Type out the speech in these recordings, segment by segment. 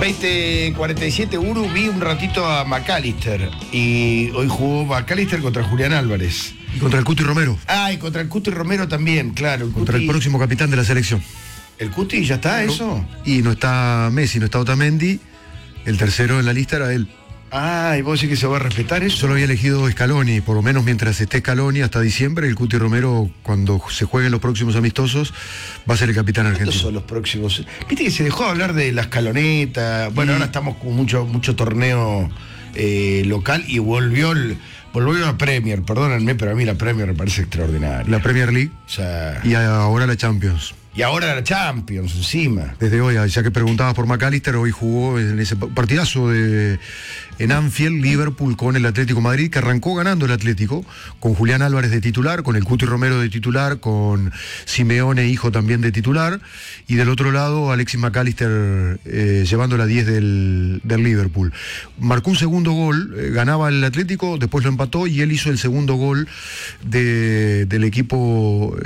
20:47, Uru, vi un ratito a McAllister. Y hoy jugó McAllister contra Julián Álvarez. Y contra el Cuti Romero. Ah, y contra el Cuti Romero también, claro. Contra el próximo capitán de la selección. ¿El Cuti ya está eso? Y no está Messi, no está Otamendi. El tercero en la lista era él. Ah, ¿y vos decís que se va a respetar eso? Yo lo había elegido Scaloni, por lo menos mientras esté Scaloni hasta diciembre. El Cuti Romero, cuando se jueguen los próximos amistosos, va a ser el capitán argentino. ¿Cuántos son los próximos? Viste que se dejó de hablar de la escaloneta. Bueno, ahora estamos con mucho torneo local y volvió la Premier, perdónenme, pero a mí la Premier me parece extraordinaria. La Premier League. O sea, y ahora la Champions. Y ahora la Champions encima. Desde hoy, ya que preguntabas por McAllister, hoy jugó en ese partidazo en Anfield, Liverpool con el Atlético de Madrid, que arrancó ganando el Atlético, con Julián Álvarez de titular, con el Cuti Romero de titular, con Simeone, hijo también de titular, y del otro lado Alexis McAllister llevando la 10 del Liverpool. Marcó un segundo gol, ganaba el Atlético, después lo empató y él hizo el segundo gol del equipo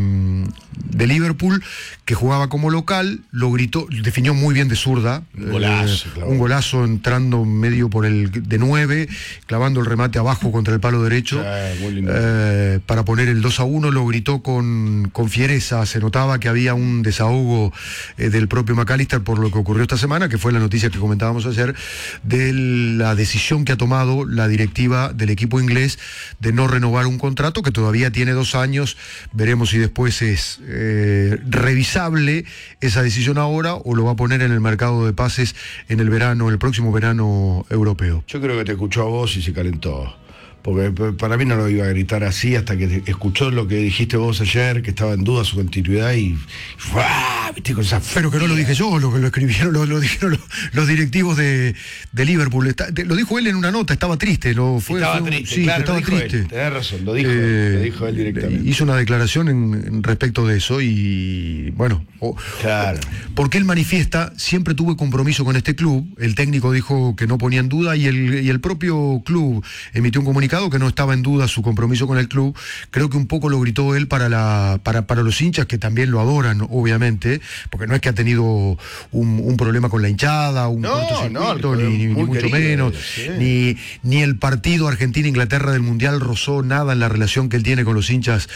de Liverpool, que jugaba como local, lo gritó, definió muy bien de zurda, un golazo entrando medio por el de 9, clavando el remate abajo contra el palo derecho, para poner el 2-1, lo gritó con fiereza, se notaba que había un desahogo del propio McAllister por lo que ocurrió esta semana, que fue la noticia que comentábamos ayer, de la decisión que ha tomado la directiva del equipo inglés de no renovar un contrato que todavía tiene 2 años, veremos si después es revisable esa decisión ahora o lo va a poner en el mercado de pases en el próximo verano europeo. Yo creo que te escuchó a vos y se calentó. Porque para mí no lo iba a gritar así hasta que escuchó lo que dijiste vos ayer, que estaba en duda su continuidad y viste, con esa. Pero que no lo dije yo, lo escribieron, lo dijeron los directivos de Liverpool. Lo dijo él en una nota, estaba triste. Estaba triste, sí, claro, estaba triste. Tenés razón, lo dijo él directamente. Hizo una declaración en respecto de eso y bueno, claro. Porque él manifiesta, siempre tuve compromiso con este club, el técnico dijo que no ponía en duda y el propio club emitió un comunicado que no estaba en duda su compromiso con el club. Creo que un poco lo gritó él para los hinchas que también lo adoran, obviamente, porque no es que ha tenido un problema con la hinchada, cortocircuito, ni mucho menos, sí. ni el partido Argentina-Inglaterra del Mundial rozó nada en la relación que él tiene con los hinchas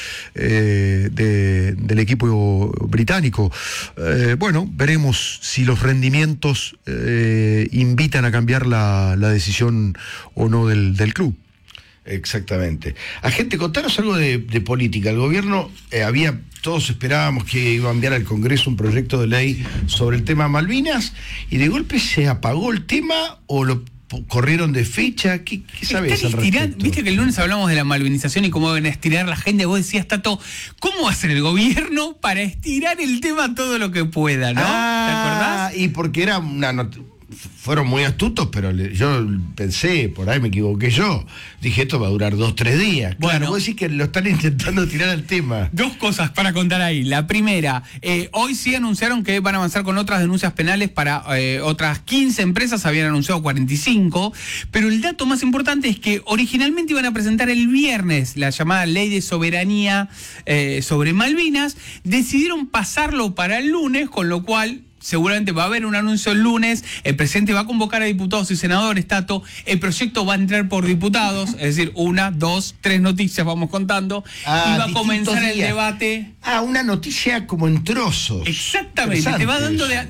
del equipo británico. Bueno, veremos si los rendimientos invitan a cambiar la decisión o no del club. Exactamente. Agente, contanos algo de política. El gobierno todos esperábamos que iba a enviar al Congreso un proyecto de ley sobre el tema Malvinas y de golpe se apagó el tema o lo corrieron de fecha. ¿Qué sabés al respecto? Viste que el lunes hablamos de la malvinización y cómo deben estirar la agenda. Vos decías, Tato, ¿cómo va a hacer el gobierno para estirar el tema todo lo que pueda, no? ¿Te acordás? Y porque era fueron muy astutos, pero yo pensé, por ahí me equivoqué yo. Dije, esto va a durar 2-3 días. Bueno, claro, vos decís que lo están intentando tirar al tema. 2 cosas para contar ahí. La primera, hoy sí anunciaron que van a avanzar con otras denuncias penales para otras 15 empresas, habían anunciado 45, pero el dato más importante es que originalmente iban a presentar el viernes la llamada Ley de Soberanía sobre Malvinas, decidieron pasarlo para el lunes, con lo cual seguramente va a haber un anuncio el lunes, el presidente va a convocar a diputados y senadores, Tato, el proyecto va a entrar por diputados, es decir, 1, 2, 3 noticias vamos contando, y va a comenzar el debate. Una noticia como en trozos. Exactamente, te va dando de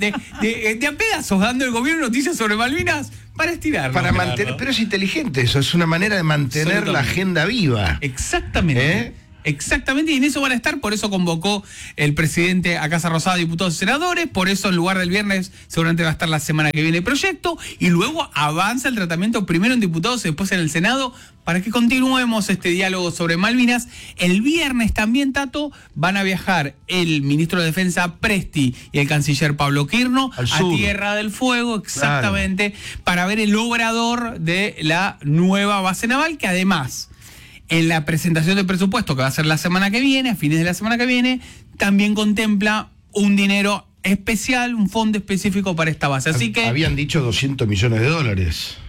a pedazos, dando el gobierno noticias sobre Malvinas para estirar. Para mantener, pero es inteligente eso, es una manera de mantener la agenda viva. Exactamente. Exactamente, y en eso van a estar, por eso convocó el presidente a Casa Rosada diputados y senadores, por eso en lugar del viernes seguramente va a estar la semana que viene el proyecto, y luego avanza el tratamiento primero en diputados y después en el Senado, para que continuemos este diálogo sobre Malvinas. El viernes también, Tato, van a viajar el ministro de Defensa Presti y el canciller Pablo Quirno a Tierra del Fuego, exactamente, claro, para ver el obrador de la nueva base naval, que además en la presentación del presupuesto que va a ser la semana que viene, a fines de la semana que viene, también contempla un dinero especial, un fondo específico para esta base. Así que habían dicho $200 millones.